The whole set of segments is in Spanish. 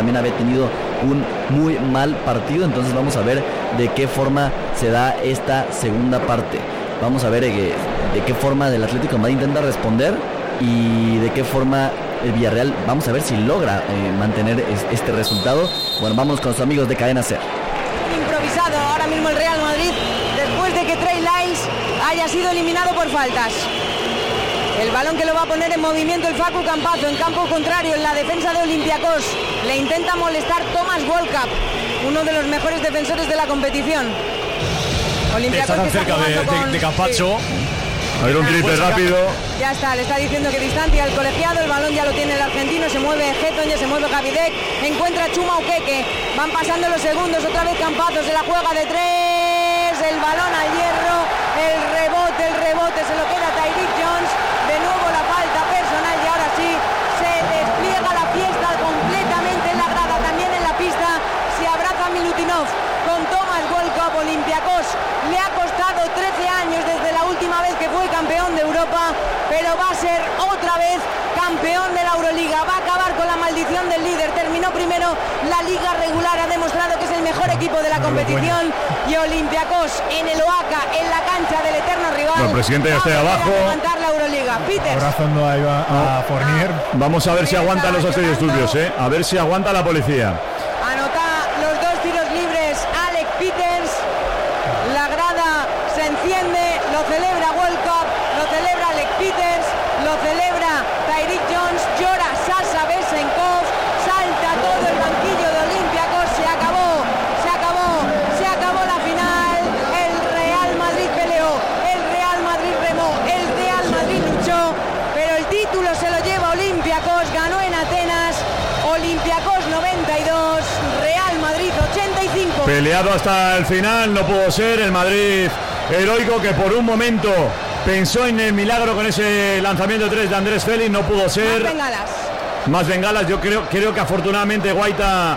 también había tenido un muy mal partido. Entonces vamos a ver de qué forma se da esta segunda parte. Vamos a ver de qué forma el Atlético de Madrid intenta responder y de qué forma el Villarreal, vamos a ver si logra mantener este resultado. Bueno, vamos con sus amigos de Cadena Ser. Improvisado ahora mismo el Real Madrid después de que Trey Lyles haya sido eliminado por faltas. El balón que lo va a poner en movimiento el Facu Campazzo en campo contrario en la defensa de Olympiacos. Le intenta molestar Thomas Walkup, uno de los mejores defensores de la competición. Olympiacos está tan cerca de Campazzo. Sí. A ver, un triple rápido. Ya está, le está diciendo que distancia al colegiado. El balón ya lo tiene el argentino. Se mueve Getón, ya se mueve Gavidec. Encuentra a Chuma Ukeke. Van pasando los segundos. Otra vez Campazzo se la juega de tres. El balón al hierro. El rebote. Se lo queda Tyreek Jones. De nuevo la falta personal. Y ahora sí se despliega la fiesta completamente en la grada. También en la pista se abraza Milutinov con Thomas Walkup. Olympiacos le ha costado 13 años desde la última vez que fue campeón de Europa, pero va a ser otra vez campeón de la Euroliga. Va a acabar con la maldición del líder. Terminó primero la liga regular, ha demostrado que es el mejor equipo de la competición. Y Olympiacos en el Oaca, en la cancha del eterno rival. El presidente ya está abajo. Levantar la Euroliga. Peters. Abrazando a Fournier. Vamos a ver si aguantan los estudios, a ver si aguanta la policía. Anota los dos tiros libres Alec Peters. La grada se enciende, lo celebra Walkup, lo celebra Alec Peters, lo celebra Tyreek Jones, llora Sasha Vesenkov, salta todo el banquillo de Olympiacos. Se acabó la final. El Real Madrid peleó, el Real Madrid remó, el Real Madrid luchó, pero el título se lo lleva Olympiacos. Ganó en Atenas. Olympiacos 92, Real Madrid 85. Peleado hasta el final, no pudo ser. El Madrid heroico que por un momento pensó en el milagro con ese lanzamiento de tres de Andrés Félix, no pudo ser. Más bengalas. Yo creo que afortunadamente Guaita,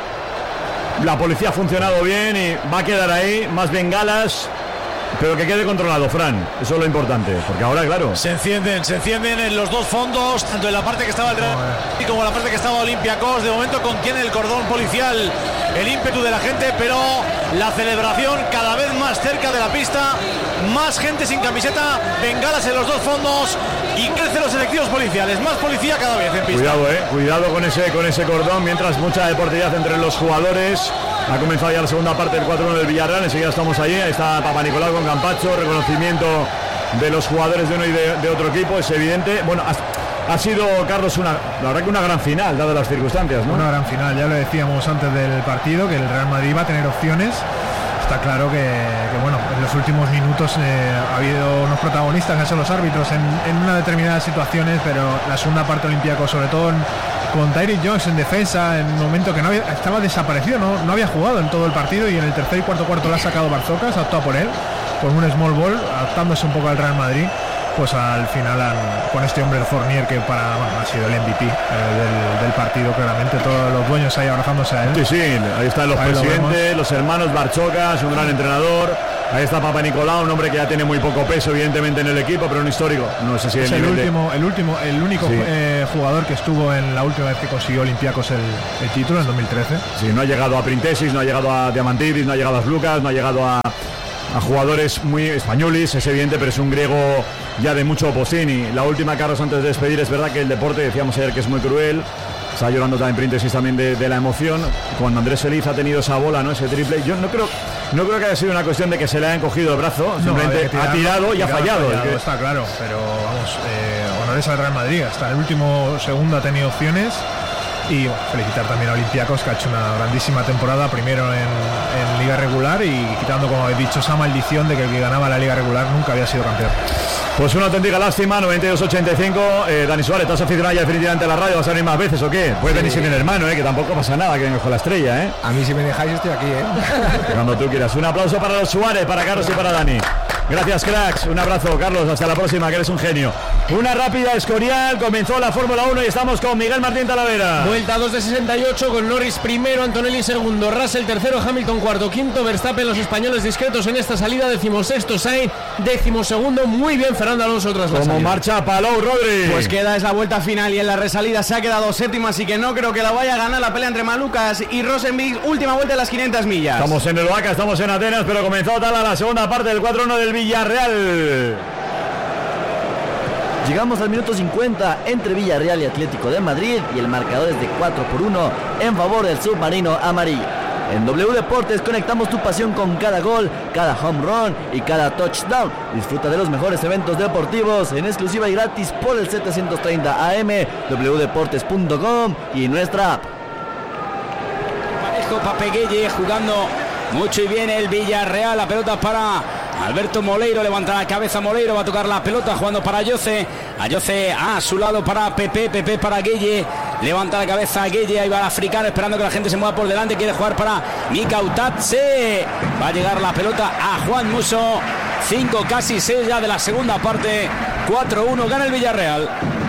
la policía ha funcionado bien y va a quedar ahí. Más bengalas, pero que quede controlado, Fran. Eso es lo importante, porque ahora, claro, se encienden en los dos fondos, tanto en la parte que estaba el Real Madrid como en la parte que estaba Olympiacos. De momento contiene el cordón policial el ímpetu de la gente, pero la celebración cada vez más cerca de la pista. Más gente sin camiseta, bengalas en los dos fondos y crecen los efectivos policiales. Más policía cada vez en pista. Cuidado con ese cordón, mientras mucha deportividad entre los jugadores. Ha comenzado ya la segunda parte del 4-1 del Villarreal. Enseguida estamos allí. Ahí está Papanicolau con Campazzo. Reconocimiento de los jugadores de uno y de otro equipo. Es evidente. Bueno, ha sido, Carlos, la verdad que una gran final, dadas las circunstancias, ¿no? Una gran final. Ya lo decíamos antes del partido, que el Real Madrid va a tener opciones. Está claro que bueno, en los últimos minutos ha habido unos protagonistas, que son los árbitros, en unas determinadas situaciones, pero la segunda parte Olympiacos, sobre todo con Tyreek Jones en defensa, en un momento que estaba desaparecido, no había jugado en todo el partido, y en el tercer y cuarto lo ha sacado Barzocas, ha optado por él, con un small ball, adaptándose un poco al Real Madrid. Pues al final con este hombre Fournier, que ha sido el MVP del partido, claramente, todos los dueños ahí abrazándose a él. Sí, ahí están los presidentes, los hermanos Barchocas, un gran entrenador. Ahí está Papanicolau, un hombre que ya tiene muy poco peso evidentemente en el equipo, pero un histórico. No sé si es el único jugador que estuvo en la última vez que consiguió Olympiacos el título, en 2013. Sí, no ha llegado a Printesis, no ha llegado a Diamantidis, no ha llegado a Lucas, no ha llegado a jugadores muy españoles, es evidente, pero es un griego ya de mucho postín. Y la última, Carlos, antes de despedir, es verdad que el deporte, decíamos ayer que es muy cruel. Está llorando también Príntesis también de la emoción. Cuando Andrés Feliz ha tenido esa bola, ¿no? Ese triple. Yo no creo que haya sido una cuestión de que se le hayan cogido el brazo. Simplemente ha tirado y ha fallado. Está claro, pero vamos, honores al Real Madrid. Hasta el último segundo ha tenido opciones. Y bueno, felicitar también a Olympiacos, que ha hecho una grandísima temporada, primero en Liga Regular, y quitando, como habéis dicho, esa maldición de que el que ganaba la Liga Regular nunca había sido campeón. Pues una auténtica lástima. 92-85. Dani Suárez, ¿estás aficionado ya definitivamente a la radio? ¿Vas a venir más veces o qué? Puedes venir sin el hermano, que tampoco pasa nada, que vengas con la estrella, A mí, si me dejáis, estoy aquí, Cuando tú quieras. Un aplauso para los Suárez, para Carlos y para Dani. Gracias, cracks. Un abrazo, Carlos. Hasta la próxima, que eres un genio. Una rápida Escorial. Comenzó la Fórmula 1 y estamos con Miguel Martín Talavera. Vuelta 2 de 68 con Norris primero, Antonelli segundo, Russell tercero, Hamilton cuarto, quinto, Verstappen. Los españoles discretos en esta salida. 16º Sainz, 12º. Muy bien Fernando Alonso tras la salida. Como marcha Palou, Rodri. Pues queda esa vuelta final y en la resalida se ha quedado séptimo, así que no creo que la vaya a ganar la pelea entre Malucas y Rosenvik. Última vuelta de las 500 millas. Estamos en el Oaxaca, estamos en Atenas, pero comenzó tal a la segunda parte del 4-1 del Villarreal. Llegamos al minuto 50 entre Villarreal y Atlético de Madrid y el marcador es de 4-1 en favor del submarino amarillo. En W Deportes conectamos tu pasión con cada gol, cada home run y cada touchdown. Disfruta de los mejores eventos deportivos en exclusiva y gratis por el 730 AM, wdeportes.com y nuestra app. Parejo Papeguelle jugando mucho y bien el Villarreal. La pelota para Alberto Moleiro, levanta la cabeza Moleiro, va a tocar la pelota jugando para Ayoce. Ayoce a su lado para Pepe, Pepe para Gueye, levanta la cabeza Gueye, ahí va el africano esperando que la gente se mueva por delante, quiere jugar para Mika Utatse, va a llegar la pelota a Juan Musso. 5, casi 6 ya de la segunda parte. 4-1, gana el Villarreal.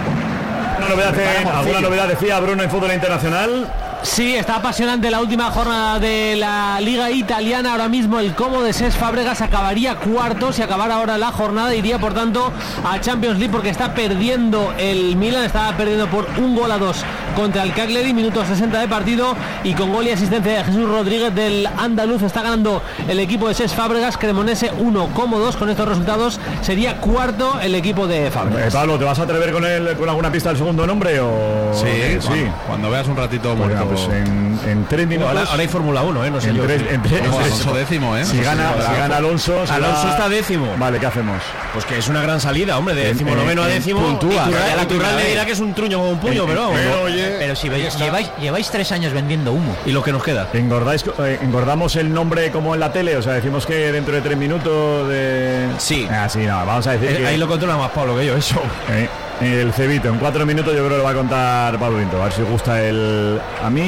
¿Alguna novedad decía Bruno en fútbol internacional? Sí, está apasionante la última jornada de la Liga Italiana. Ahora mismo el Como de Cesc Fábregas acabaría cuarto. Si acabara ahora la jornada iría por tanto a Champions League, porque está perdiendo el Milan, estaba perdiendo por 1-2 contra el Cagliari, minuto 60 de partido, y con gol y asistencia de Jesús Rodríguez del andaluz está ganando el equipo de Cesc Fábregas. Cremonese 1, Como 2. Con estos resultados sería cuarto el equipo de Fábregas. Pablo, ¿te vas a atrever con alguna pista del segundo nombre? O... Sí. Cuando veas un ratito bonito. Pues en 3 minutos. Ahora hay Fórmula 1, no sé yo. Alonso décimo, Si gana Alonso. Alonso está décimo. Vale, ¿qué hacemos? Pues que es una gran salida, hombre, de décimo noveno a décimo. Puntúa. La Turral le dirá que es un truño como un puño, pero vamos. Pero si lleváis 3 años vendiendo humo. Y lo que nos queda. ¿Engordamos el nombre como en la tele? O sea, decimos que dentro de 3 minutos de... Sí. Sí, no, vamos a decir que... Ahí lo controla más Pablo que yo, eso. El cebito, en 4 minutos yo creo que lo va a contar Pablo Vinto. A ver si gusta el... A mí...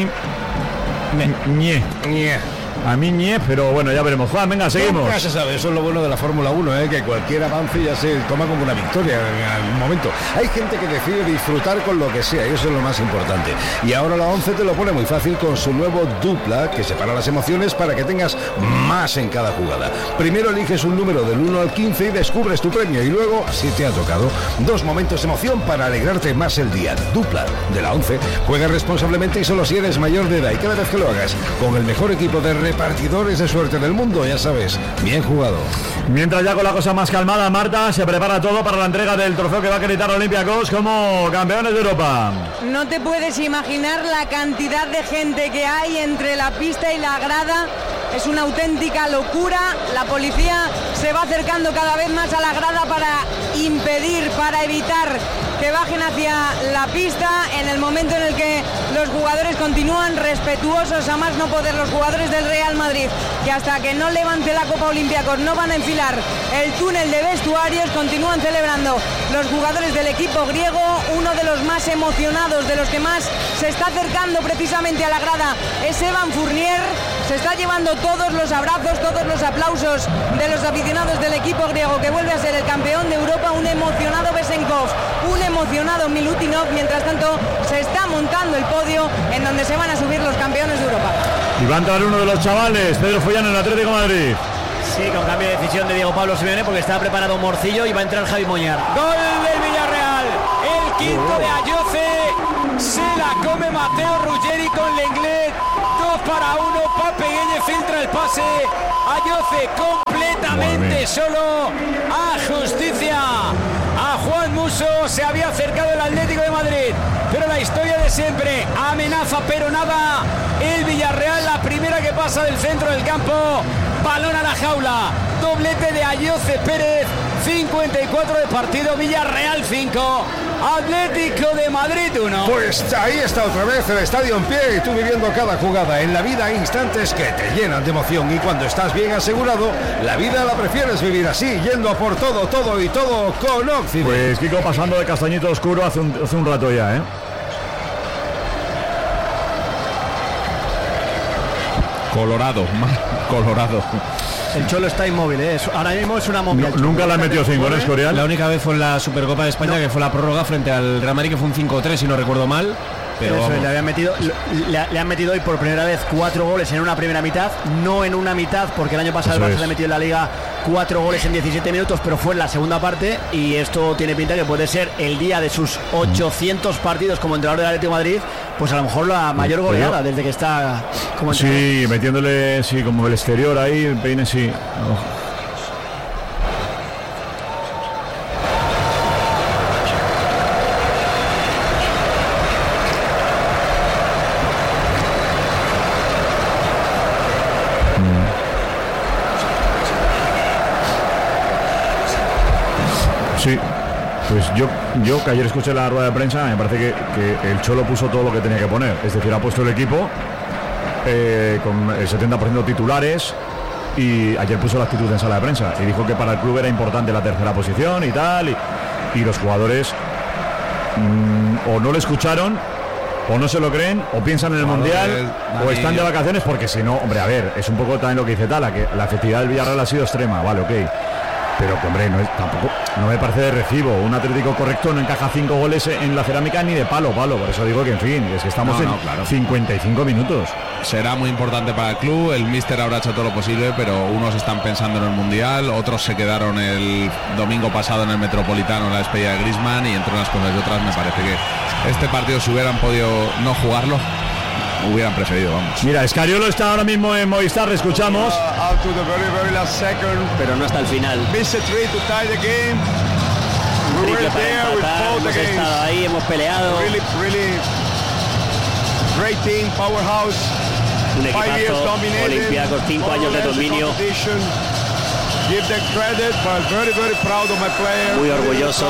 A mí ñe, pero bueno, ya veremos. Juan, venga, seguimos. Ya se sabe, eso es lo bueno de la Fórmula 1, que cualquier avance ya se toma como una victoria en algún momento. Hay gente que decide disfrutar con lo que sea, y eso es lo más importante. Y ahora la 11 te lo pone muy fácil con su nuevo dupla, que separa las emociones para que tengas más en cada jugada. Primero eliges un número del 1 al 15 y descubres tu premio, y luego, si te ha tocado, 2 momentos de emoción para alegrarte más el día. Dupla de la 11. Juega responsablemente y solo si eres mayor de edad, y cada vez que lo hagas con el mejor equipo de repartidores de suerte del mundo, ya sabes, bien jugado. Mientras ya con la cosa más calmada, Marta, se prepara todo para la entrega del trofeo que va a acreditar a Olympiacos como campeones de Europa. No te puedes imaginar la cantidad de gente que hay entre la pista y la grada. Es una auténtica locura. La policía se va acercando cada vez más a la grada para impedir, para evitar que bajen hacia la pista en el momento en el que los jugadores continúan respetuosos a más no poder. Los jugadores del Real Madrid, que hasta que no levante la Copa Olympiacos no van a enfilar el túnel de vestuarios, continúan celebrando. Los jugadores del equipo griego, uno de los más emocionados, de los que más se está acercando precisamente a la grada, es Evan Fournier. Se está llevando todos los abrazos, todos los aplausos de los aficionados del equipo griego, que vuelve a ser el campeón de Europa. Un emocionado Besenkov, un emocionado Milutinov. Mientras tanto se está montando el podio en donde se van a subir los campeones de Europa. Y va a entrar uno de los chavales, Pedro Follano, en el Atlético de Madrid. Sí, con cambio de decisión de Diego Pablo Simeone, porque estaba preparado Morcillo y va a entrar Javi Moñar. Gol del Villarreal, el quinto de Ayoce. Se la come Mateo Ruggeri con Lenglet. 2-1, Papeguelle filtra el pase. Ayoce completamente solo. A justicia a Juan Musso. Se había acercado el Atlético de Madrid, pero la historia de siempre, amenaza pero nada. El Villarreal, la primera que pasa del centro del campo, balón a la jaula, doblete de Ayoce Pérez. 54 de partido, Villarreal 5, Atlético de Madrid 1. Pues ahí está otra vez el estadio en pie y tú viviendo cada jugada. En la vida hay instantes que te llenan de emoción, y cuando estás bien asegurado, la vida la prefieres vivir así, yendo a por todo, todo y todo con Occident. Pues Kiko pasando de castañito oscuro hace un rato ya, Colorado. El Cholo está inmóvil, ahora mismo es una momia. Nunca le han metido 5, ¿no, Escorial? La única vez fue en la Supercopa de España, que fue la prórroga frente al Real Madrid, que fue un 5-3, si no recuerdo mal. Pero eso, le han metido hoy por primera vez 4 goles en una primera mitad, no en una mitad, porque el año pasado el Barça le ha metido en la Liga 4 goles en 17 minutos, pero fue en la segunda parte, y esto tiene pinta que puede ser el día de sus 800 partidos como entrenador del Atlético de Madrid, pues a lo mejor la mayor goleada desde que está como entrenador. Sí, metiéndole, sí, como el exterior ahí, el peine, sí. Sí, pues yo que ayer escuché la rueda de prensa, me parece que el Cholo puso todo lo que tenía que poner. Es decir, ha puesto el equipo con el 70% titulares, y ayer puso la actitud en sala de prensa y dijo que para el club era importante la tercera posición y tal, y los jugadores o no le escucharon, o no se lo creen, o piensan en el Mundial, o están de vacaciones, porque si no, hombre, a ver, es un poco también lo que dice Tala, que la efectividad del Villarreal ha sido extrema, vale, ok. Pero que, hombre, tampoco no me parece de recibo. Un Atlético correcto no encaja 5 goles en la cerámica ni de palo. Por eso digo que, en fin, es que estamos en 55 minutos. Será muy importante para el club. El míster habrá hecho todo lo posible, pero unos están pensando en el Mundial, otros se quedaron el domingo pasado en el Metropolitano en la despedida de Griezmann, y entre unas cosas y otras me parece que este partido, si hubieran podido no jugarlo, hubieran preferido, vamos. Mira, Escariolo está ahora mismo en Movistar, le escuchamos. Pero no hasta el final. Triple para empatar, hemos estado ahí, hemos peleado. Un equipazo, Olympiacos, 5 años de dominio. Muy orgulloso.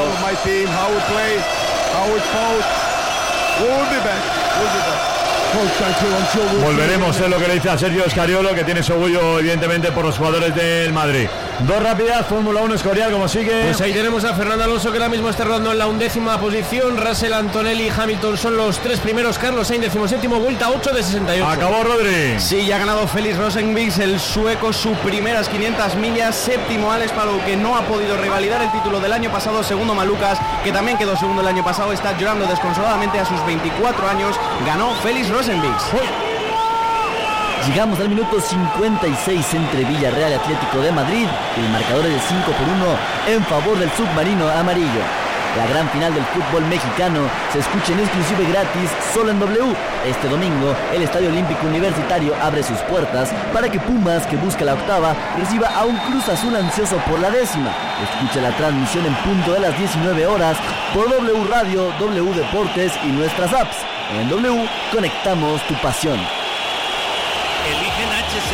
Volveremos, es lo que le dice a Sergio Escariolo, que tiene su orgullo evidentemente por los jugadores del Madrid. Dos rápidas, Fórmula 1, Escorial, como sigue. Pues ahí tenemos a Fernando Alonso, que ahora mismo está rodando en la 11ª posición. Russell, Antonelli y Hamilton son los 3 primeros. Carlos Sainz, 17º, vuelta 8 de 68. Acabó Rodri. Sí, ya ha ganado Félix Rosenqvist, el sueco, sus primeras 500 millas. Séptimo Alex Palou, que no ha podido revalidar el título del año pasado. Segundo Malucas, que también quedó segundo el año pasado. Está llorando desconsoladamente a sus 24 años. Ganó Félix Rosenqvist. Llegamos al minuto 56 entre Villarreal y Atlético de Madrid. El marcador es de 5-1 en favor del submarino amarillo. La gran final del fútbol mexicano se escucha en exclusiva y gratis solo en W. Este domingo, el Estadio Olímpico Universitario abre sus puertas para que Pumas, que busca la octava, reciba a un Cruz Azul ansioso por la 10ª. Escucha la transmisión en punto de las 19 horas por W Radio, W Deportes y nuestras apps. En W, conectamos tu pasión. Eligen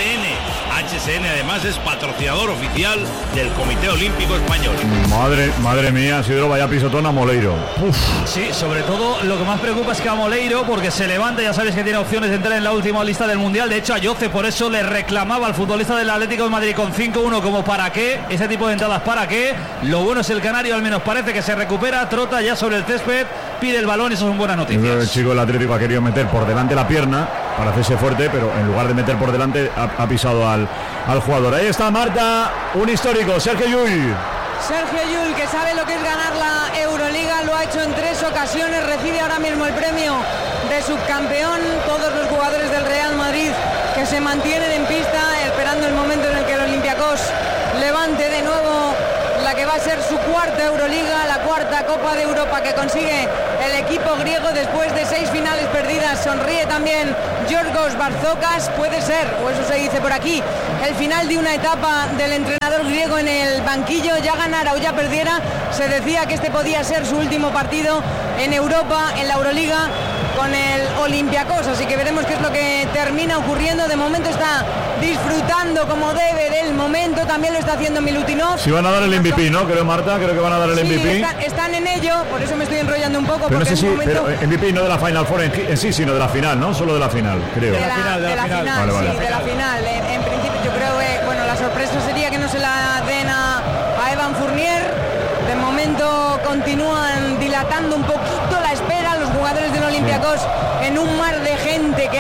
HCN además es patrocinador oficial del Comité Olímpico Español. Madre mía, Isidro, vaya pisotón a Moleiro. Uf. Sí, sobre todo lo que más preocupa es que a Moleiro, porque se levanta, ya sabéis que tiene opciones de entrar en la última lista del Mundial. De hecho, a Yoce por eso le reclamaba al futbolista del Atlético de Madrid con 5-1 como para qué, ese tipo de entradas para qué. Lo bueno es el canario, al menos parece que se recupera, trota ya sobre el césped, pide el balón y eso son buenas noticias. El chico del Atlético ha querido meter por delante la pierna para hacerse fuerte, pero en lugar de meter por delante ha pisado al jugador. Ahí está Marta, un histórico, Sergio Llull. Sergio Llull, que sabe lo que es ganar la Euroliga, lo ha hecho en 3 ocasiones, recibe ahora mismo el premio de subcampeón. Todos los jugadores del Real Madrid que se mantienen en pista esperando el momento en el que el Olympiacos levante de nuevo la que va a ser su cuarta Euroliga, la cuarta Copa de Europa que consigue el equipo griego después de 6 finales perdidas. Sonríe también Giorgos Barzokas. Puede ser, o eso se dice por aquí, el final de una etapa del entrenador griego en el banquillo. Ya ganara o ya perdiera, se decía que este podía ser su último partido en Europa, en la Euroliga, con el Olympiacos, así que veremos qué es lo que termina ocurriendo. De momento está disfrutando como debe del momento, también lo está haciendo Milutinov. Si van a dar el MVP, ¿no? Creo, Marta, creo que van a dar el MVP. Están en ello, por eso me estoy enrollando un poco. Pero no porque sé si, momento... pero MVP no de la Final Four en sí, sino de la final, ¿no? Solo de la final, creo. De la final. Vale, vale. Sí, de la final. En principio yo creo que, bueno, la sorpresa sería que no se la den a Evan Fournier. De momento continúan dilatando un poquito la espera los jugadores del Olympiacos en un mar de gente que hay en la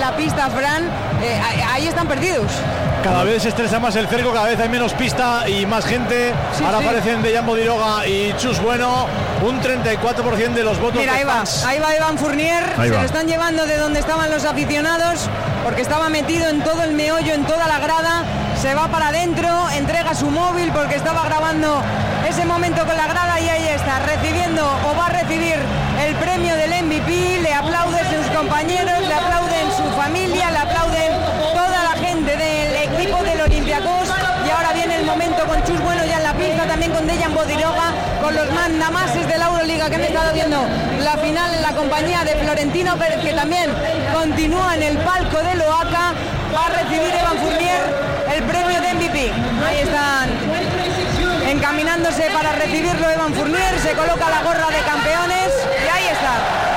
la pista, Fran, ahí están perdidos. Cada vez se estresa más el cerco, cada vez hay menos pista y más gente. Ahora aparecen Dejan Bodiroga y Chus Bueno, un 34% de los votos. Mira, de ahí va Evan Fournier, se lo están llevando de donde estaban los aficionados, porque estaba metido en todo el meollo, en toda la grada, se va para adentro, entrega su móvil porque estaba grabando ese momento con la grada y ahí está, recibiendo o va a recibir el premio del MVP, le aplauden sus compañeros, le aplauden su familia, le aplauden toda la gente del equipo del Olympiacos y ahora viene el momento con Chus Bueno ya en la pista, también con Dejan Bodiroga, con los mandamases de la Euroliga que han estado viendo la final en la compañía de Florentino Pérez, que también continúa en el palco del OACA, va a recibir Evan Fournier el premio de MVP. Ahí están encaminándose para recibirlo Evan Fournier, se coloca la gorra de campeones y ahí está.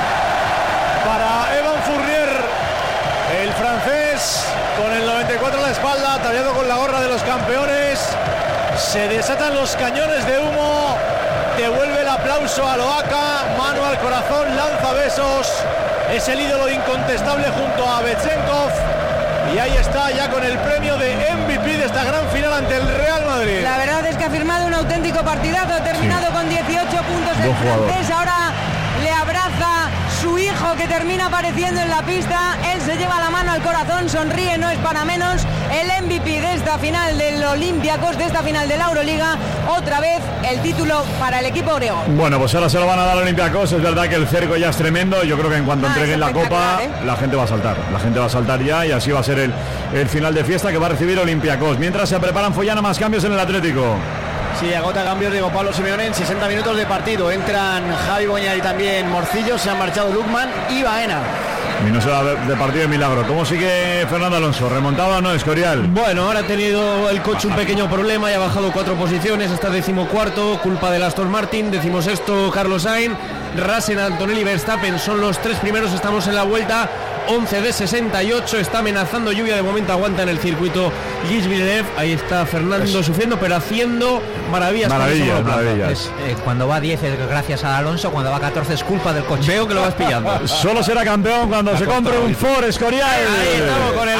Para Evan Fournier, el francés, con el 94 a la espalda, ataviado con la gorra de los campeones, se desatan los cañones de humo, devuelve el aplauso al OACA, mano al corazón, lanza besos, es el ídolo incontestable junto a Betchenkov. Y ahí está ya con el premio de MVP de esta gran final ante el Real Madrid. La verdad es que ha firmado un auténtico partidazo, ha terminado con 18 puntos el francés, ahora le abraza su hijo que termina apareciendo en la pista, él se lleva la mano al corazón, sonríe, no es para menos, el MVP de esta final del Olympiacos, de esta final de la Euroliga, otra vez el título para el equipo griego. Bueno, pues ahora se lo van a dar al Olympiacos, es verdad que el cerco ya es tremendo, yo creo que en cuanto entreguen la copa, la gente va a saltar ya y así va a ser el final de fiesta que va a recibir Olympiacos. Mientras se preparan Follana, más cambios en el Atlético. Sí, agota cambios Diego Pablo Simeone en 60 minutos de partido. Entran Javi Boñar y también Morcillo, se han marchado Lukman y Baena. Minuto de partido de milagro. ¿Cómo sigue Fernando Alonso? ¿Remontado o no, Escorial? Bueno, ahora ha tenido el coche un pequeño problema y ha bajado 4 posiciones, está 14º, culpa del Aston Martin, 16º Carlos Sainz, Russell, Antonelli, Verstappen son los 3 primeros, estamos en la vuelta 11 de 68, está amenazando lluvia, de momento aguanta en el circuito Gilles Villeneuve, ahí está Fernando sufriendo, pero haciendo maravillas. Maravillas. Cuando va 10 es gracias a Alonso, cuando va 14 es culpa del coche. Veo que lo vas pillando. Solo será campeón cuando se compre un Ford, Escorial. Ahí estamos con el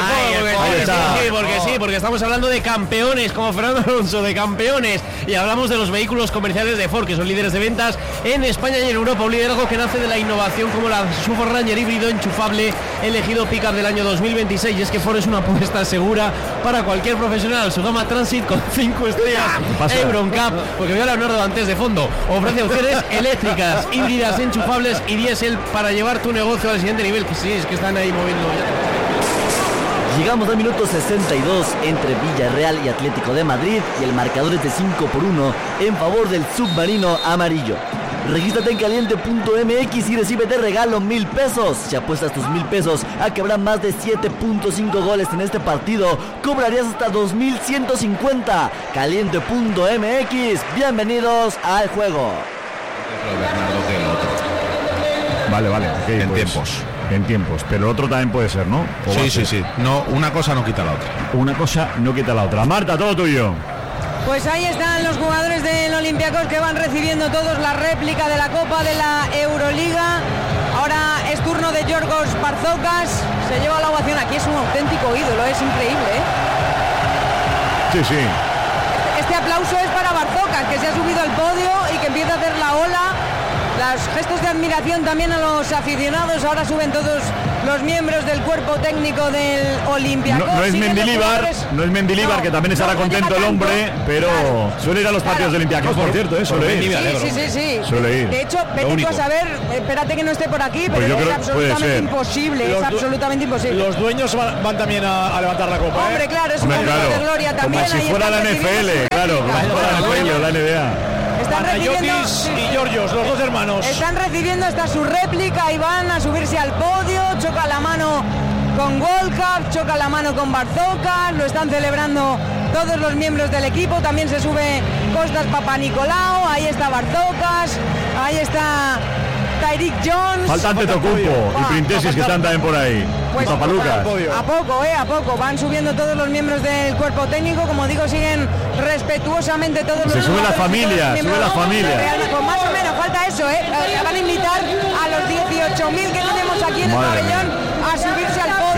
Ford, porque estamos hablando de campeones, como Fernando Alonso, de campeones, y hablamos de los vehículos comerciales de Ford, que son líderes de ventas en España y en Europa, un liderazgo que nace de la innovación como la Super Ranger híbrido enchufable, elegido Pickup del año 2026, y es que Ford es una apuesta segura para cualquier profesional. Su gama Transit con 5 estrellas Euroncap, porque veo a Leonardo antes de fondo, ofrece opciones eléctricas, híbridas, enchufables y diésel para llevar tu negocio al siguiente nivel, que sí, es que están ahí moviendo ya. Llegamos al minuto 62 entre Villarreal y Atlético de Madrid y el marcador es de 5-1 en favor del submarino amarillo. Regístrate en caliente.mx y recibe de regalo 1,000 pesos. Si apuestas tus 1,000 pesos a que habrá más de 7.5 goles en este partido, cobrarías hasta 2,150. Caliente.mx, bienvenidos al juego. Vale, okay, en tiempos, pero el otro también puede ser, ¿no? Sí. No, una cosa no quita la otra. Una cosa no quita la otra. Marta, todo tuyo. Pues ahí están los jugadores del Olympiacos que van recibiendo todos la réplica de la Copa de la Euroliga. Ahora es turno de Yorgos Barzocas, se lleva la ovación, aquí es un auténtico ídolo, es increíble, ¿eh? Sí. Este aplauso es para Barzocas, que se ha subido al podio y que empieza a hacer la ola. Los gestos de admiración también a los aficionados, ahora suben todos los miembros del cuerpo técnico del Olympiacos. No es Mendilibar, que también estará contento el hombre, pero suele ir a los partidos del Olympiacos, por cierto, suele ir. Sí. Suele ir. De hecho, vete tú a saber, espérate que no esté por aquí, pero pues es absolutamente imposible, Los dueños van también a levantar la copa. Hombre, claro, es un momento de gloria también. Como si fuera la NFL, claro, como si fuera la NBA. Están recibiendo, y Georgios, los dos hermanos. Están recibiendo hasta su réplica y van a subirse al podio. Choca la mano con Goldcup, choca la mano con Barzocas. Lo están celebrando todos los miembros del equipo. También se sube Costas Papanicolau. Ahí está Barzocas. Ahí está Tyreek Jones. Falta Antetokounmpo y Printesis, que están también por ahí. Pues Papalucas. A poco van subiendo todos los miembros del cuerpo técnico, como digo, siguen respetuosamente todos los. Se sube la familia, Con más o menos falta eso, van a invitar a los 18.000 que tenemos aquí en el pabellón a subirse al podio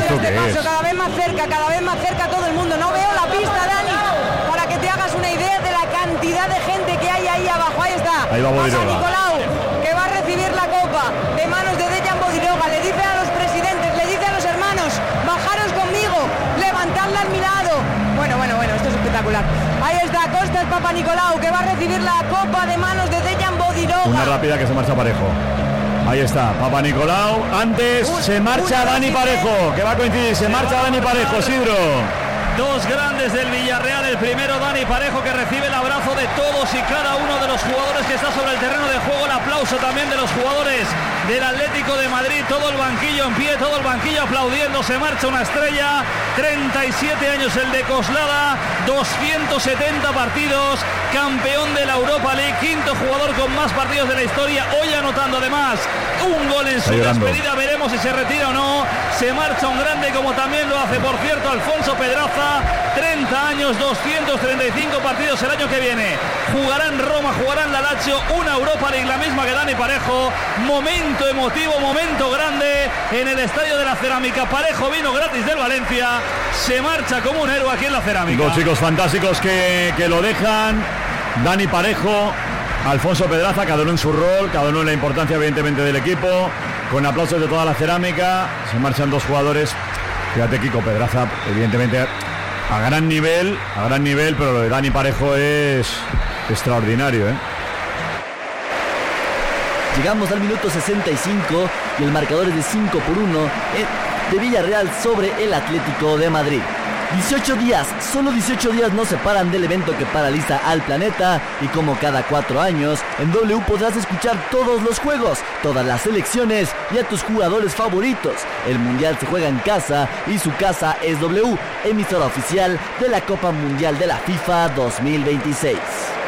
este paso, cada vez más cerca todo el mundo. No veo la pista, Dani, para que te hagas una idea de la cantidad de gente que hay ahí abajo. Ahí está. Ahí va Papa Nicolau, que va a recibir la copa de manos de Dejan Bodiroga. Le dice a los presidentes, le dice a los hermanos, bajaros conmigo, levantadla al mi lado. Bueno, esto es espectacular. Ahí está, Costas Papa Nicolau, que va a recibir la copa de manos de Dejan Bodiroga. Una rápida que se marcha Parejo. Ahí está, Papa Nicolau. Antes se marcha Dani Parejo, que va a coincidir. Se marcha Dani Parejo, Sidro. Dos grandes del Villarreal. El primero, Dani Parejo, que recibe el abrazo de todos y cada uno de los jugadores que está sobre el terreno de juego. El aplauso también de los jugadores del Atlético de Madrid. Todo el banquillo en pie, todo el banquillo aplaudiendo. Se marcha una estrella. 37 años el de Coslada. 270 partidos. Campeón de la Europa League. Quinto jugador con más partidos de la historia. Hoy anotando además un gol en su despedida. Veremos si se retira o no. Se marcha un grande, como también lo hace, por cierto, Alfonso Pedraza. 30 años, 235 partidos el año que viene. Jugará en Roma, jugará en la Lazio, una Europa League, la misma que Dani Parejo. Momento emotivo, momento grande en el Estadio de la Cerámica. Parejo vino gratis del Valencia. Se marcha como un héroe aquí en la Cerámica. Dos chicos fantásticos que lo dejan. Dani Parejo, Alfonso Pedraza, cada uno en su rol, cada uno en la importancia evidentemente del equipo. Con aplausos de toda la Cerámica. Se marchan dos jugadores. Fíjate, Kiko Pedraza, evidentemente a gran nivel, pero lo de Dani Parejo es extraordinario, ¿eh? Llegamos al minuto 65 y el marcador es de 5-1 de Villarreal sobre el Atlético de Madrid. 18 días, solo 18 días nos separan del evento que paraliza al planeta, y como cada 4 años, en W podrás escuchar todos los juegos, todas las selecciones y a tus jugadores favoritos. El Mundial se juega en casa y su casa es W, emisora oficial de la Copa Mundial de la FIFA 2026.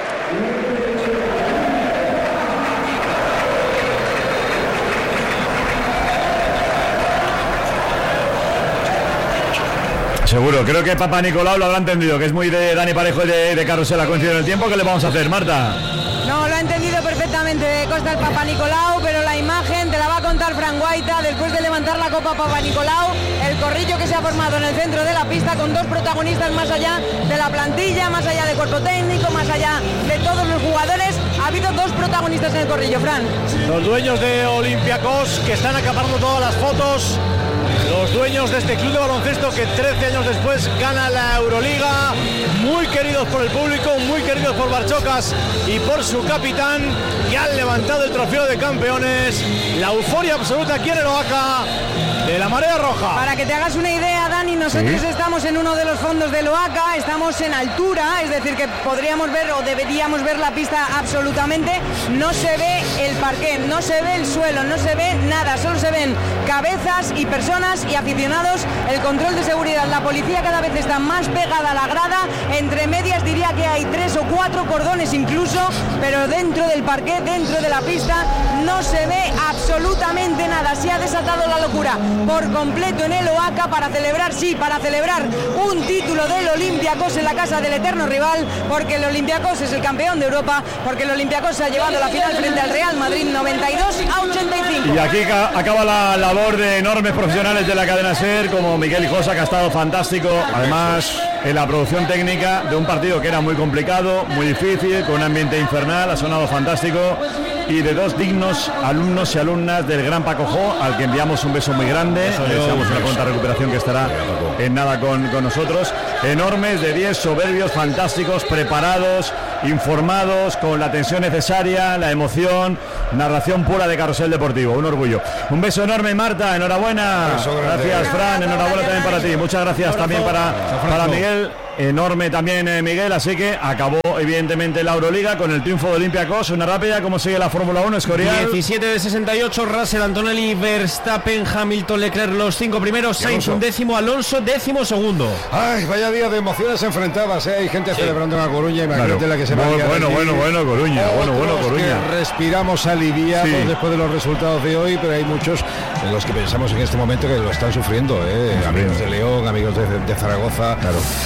Seguro, creo que Papa Nicolau lo habrá entendido, que es muy de Dani Parejo y de Carrusel. Ha coincidido en el tiempo. ¿Qué le vamos a hacer, Marta? No, lo ha entendido perfectamente de Costa el Papa Nicolau, pero la imagen te la va a contar Fran Guaita después de levantar la copa Papa Nicolau. El corrillo que se ha formado en el centro de la pista con dos protagonistas más allá de la plantilla, más allá del cuerpo técnico, más allá de todos los jugadores. Ha habido dos protagonistas en el corrillo, Fran. Los dueños de Olympiacos, que están acaparando todas las fotos. Los dueños de este club de baloncesto que 13 años después gana la Euroliga, muy queridos por el público, muy queridos por Barchocas y por su capitán, que han levantado el trofeo de campeones. La euforia absoluta aquí en el Oaca de la Marea Roja. Para que te hagas una idea, Dani, nosotros estamos en uno de los fondos del Oaca, estamos en altura, es decir, que podríamos ver o deberíamos ver la pista absolutamente. No se ve el parquet, no se ve el suelo, no se ve nada, solo se ven cabezas y personas y aficionados. El control de seguridad, la policía cada vez está más pegada a la grada, entre medias diría que hay 3 o 4 cordones incluso, pero dentro del parquet, dentro de la pista, no se ve absolutamente nada. Se ha desatado la locura por completo en el Oaca para celebrar, para celebrar un título del Olympiacos en la casa del eterno rival, porque el Olympiacos es el campeón de Europa, porque el Olympiacos se ha llevado la final frente al Real Madrid 92-85. Y aquí acaba la labor de enormes profesionales de la cadena SER, como Miguel Hijosa, que ha estado fantástico, además en la producción técnica de un partido que era muy complicado, muy difícil, con un ambiente infernal. Ha sonado fantástico, y de dos dignos alumnos y alumnas del gran Paco Jo, al que enviamos un beso muy grande. Le deseamos una pronta recuperación, que estará en nada con nosotros. Enormes, de 10, soberbios, fantásticos, preparados, informados, con la tensión necesaria, la emoción, narración pura de Carrusel Deportivo. Un orgullo. Un beso enorme, Marta, enhorabuena. Gracias, Fran, enhorabuena también para ti. Muchas gracias también para Miguel. Enorme también, Miguel. Así que acabó evidentemente la Euroliga con el triunfo de Olympiacos. Una rápida, ¿cómo sigue la Fórmula 1, Escorial? 17 de 68, Russell, Antonelli, Verstappen, Hamilton, Leclerc, los 5 primeros, Sainz un décimo, Alonso 12º. Ay, vaya día de emociones enfrentadas, ¿eh? Hay gente celebrando en la Coruña, imagínate la que se va a liar. Bueno, Coruña, Coruña. Respiramos aliviados después de los resultados de hoy, pero hay muchos en los que pensamos en este momento que lo están sufriendo, ¿eh? Amigos de León, amigos de Zaragoza. Claro. Ay,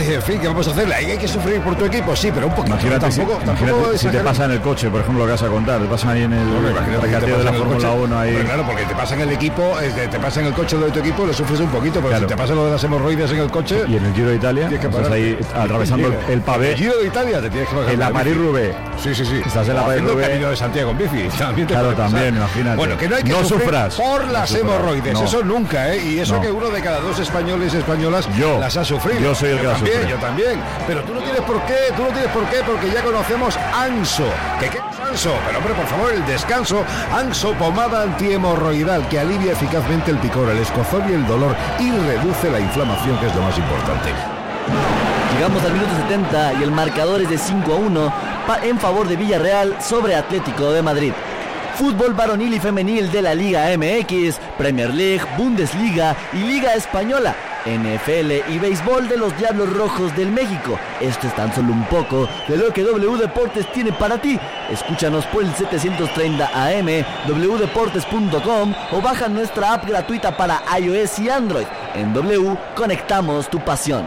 en fin, ¿qué vamos a hacer? Hay que sufrir por tu equipo, sí, pero un poquito. Imagínate Tampoco si te pasa en el coche, por ejemplo, lo que vas a contar, te pasa ahí en el recateo de la Fórmula 1 ahí. Claro, porque te pasa en el equipo, te pasa en el coche lo de tu equipo, lo sufres un poquito, pero si te pasa lo de las hemorroides en el coche. Y en el Giro de Italia, estás ahí atravesando el pavé. El Giro de Italia te tienes que bajar. En la París-Roubaix. Sí. Estás en la París-Roubaix. El Camino de Santiago en bici. Claro, también, imagínate. Bueno, que no hay que sufras por las hemorroides, no. Eso nunca, ¿eh? Y eso que uno de cada 2 españoles y españolas las ha sufrido. Yo soy el que las sufre. Yo también. Pero tú no tienes por qué, porque ya conocemos Anso. ¿Qué es Anso? Pero hombre, por favor, el descanso. Anso, pomada antihemorroidal que alivia eficazmente el picor, el escozor y el dolor y reduce la inflamación, que es lo más importante. Llegamos al minuto 70 y el marcador es de 5-1 en favor de Villarreal sobre Atlético de Madrid. Fútbol varonil y femenil de la Liga MX, Premier League, Bundesliga y Liga Española, NFL y béisbol de los Diablos Rojos del México. Esto es tan solo un poco de lo que W Deportes tiene para ti. Escúchanos por el 730 AM, wdeportes.com o baja nuestra app gratuita para iOS y Android. En W conectamos tu pasión.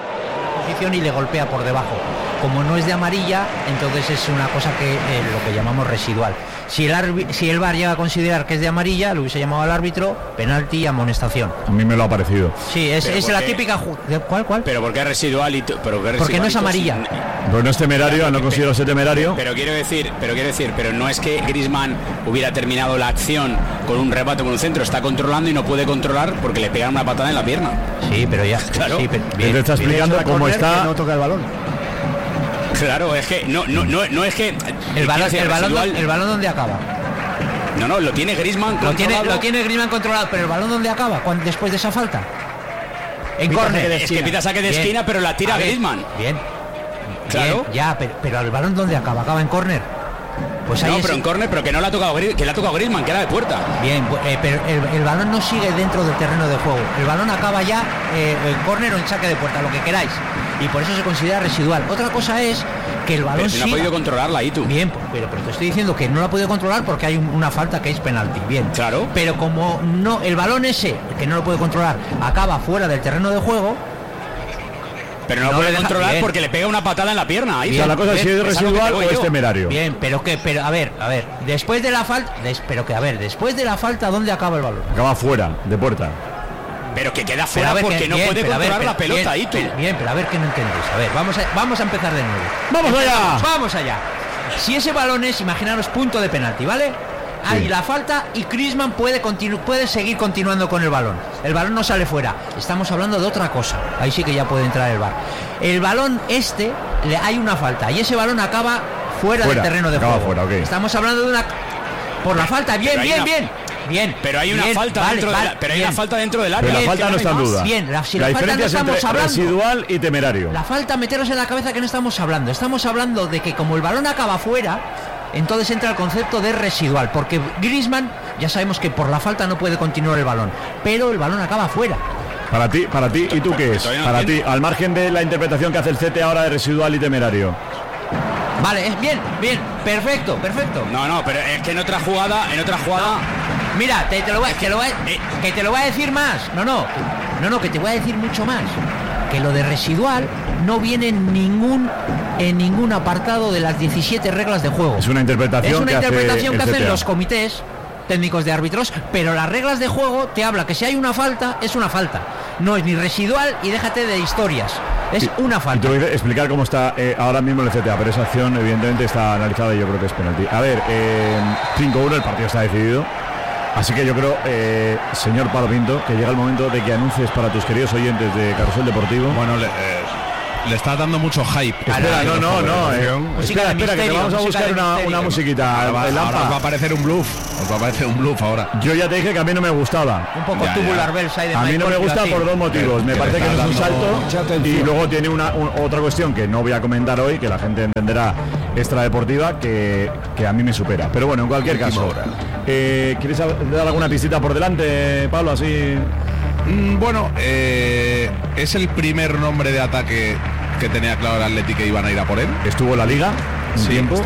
Y le golpea por debajo. Como no es de amarilla, entonces es una cosa que lo que llamamos residual. Si el VAR llega a considerar que es de amarilla, lo hubiese llamado al árbitro, penalti y amonestación. A mí me lo ha parecido. Sí, es la típica. ¿Cuál? Pero ¿por qué es residual? Porque no es amarilla. Pero no es temerario, no considero ser temerario. Pero quiero decir, pero no es que Griezmann hubiera terminado la acción con un remate con un centro, está controlando y no puede controlar porque le pegan una patada en la pierna. Sí, pero ya. Claro. Sí, Él te está explicando cómo está. No toca el balón. Claro, es que no es que el balón ¿dónde acaba? No, lo tiene Griezmann controlado. Lo tiene Griezmann controlado, pero el balón ¿dónde acaba? Después de esa falta. En córner. Es que pita saque de esquina, pero la tira Griezmann. Bien. Claro. Bien, ya, pero el balón ¿dónde acaba? Acaba en córner. Pues ahí pero en córner, pero que no le ha tocado Griezmann, que era de puerta. Bien, pero el balón no sigue dentro del terreno de juego. El balón acaba ya en córner o en saque de puerta, lo que queráis. Y por eso se considera residual. Otra cosa es que el balón no ha podido controlarla ahí tú. Bien, pero te estoy diciendo que no la ha podido controlar porque hay una falta que es penalti. Bien. Claro. Pero como no, el balón ese, que no lo puede controlar, acaba fuera del terreno de juego. Pero no lo puede controlar porque le pega una patada en la pierna. Ahí bien, la cosa es si es residual o es temerario. Bien, pero a ver, después de la falta, después de la falta, ¿dónde acaba el balón? Acaba fuera, de puerta. Pero que queda fuera porque no puede controlar la pelota ahí tú. Bien, pero a ver que no entendéis. A ver, vamos a empezar de nuevo. ¡Vamos allá! Si ese balón es, imaginaros, punto de penalti, ¿vale? Hay la falta y Griezmann puede seguir continuando con el balón. El balón no sale fuera. Estamos hablando de otra cosa. Ahí sí que ya puede entrar el VAR. El balón hay una falta y ese balón acaba fuera del terreno de juego. Fuera, okay. Estamos hablando de una por la falta. Bien. Pero hay una falta dentro del área. La falta no está en duda. Bien, la diferencia es entre residual y temerario. La falta, meteros en la cabeza que no estamos hablando. Estamos hablando de que como el balón acaba fuera, entonces entra el concepto de residual, porque Griezmann ya sabemos que por la falta no puede continuar el balón, pero el balón acaba fuera. Para ti, ¿y tú qué es? Para ti, al margen de la interpretación que hace el CT ahora de residual y temerario. Vale, es bien, perfecto. No, pero es que en otra jugada. Mira, que te lo voy a decir más. No, que te voy a decir mucho más. Que lo de residual no viene en ningún apartado de las 17 reglas de juego. Es una interpretación que hacen los comités técnicos de árbitros, pero las reglas de juego te habla que si hay una falta, es una falta. No es ni residual y déjate de historias. Es una falta. Y te voy a explicar cómo está ahora mismo el CTA, pero esa acción evidentemente está analizada y yo creo que es penalti. A ver, 5-1, el partido está decidido. Así que yo creo, señor Pablo Pinto, que llega el momento de que anuncies para tus queridos oyentes de Carrusel Deportivo. Bueno, le está dando mucho hype. Espera, espera, que te vamos a buscar una musiquita. Ahora os va a aparecer un bluff. Ahora. Yo ya te dije que a mí no me gustaba. Un poco tubular bells ahí de a mí no me gusta por dos motivos. Me parece que no es un salto y luego tiene otra cuestión que no voy a comentar hoy, que la gente entenderá, extradeportiva, que a mí me supera. Pero bueno, en cualquier caso, ¿quieres dar alguna pistita por delante, Pablo? Así. Bueno, es el primer nombre de ataque que tenía claro el Atleti que iban a ir a por él. Estuvo en la Liga un tiempo.